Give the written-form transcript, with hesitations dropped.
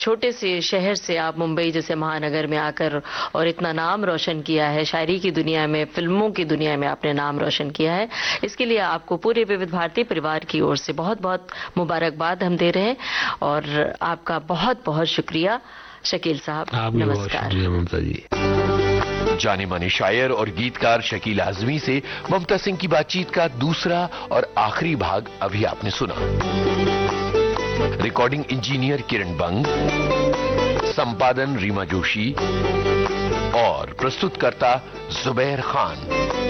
छोटे से शहर से आप मुंबई जैसे महानगर में आकर और इतना नाम रोशन किया है, शायरी की दुनिया में, फिल्मों की दुनिया में आपने नाम रोशन किया है। इसके लिए आपको पूरे विविध भारती परिवार की ओर से बहुत बहुत मुबारकबाद हम दे रहे हैं और आपका बहुत बहुत शुक्रिया शकील साहब। नमस्कार। शुक्रिया ममता जी। जाने माने शायर और गीतकार शकील आजमी से ममता सिंह की बातचीत का दूसरा और आखिरी भाग अभी आपने सुना। रिकॉर्डिंग इंजीनियर किरण बंग, संपादन रीमा जोशी और प्रस्तुतकर्ता जुबैर खान।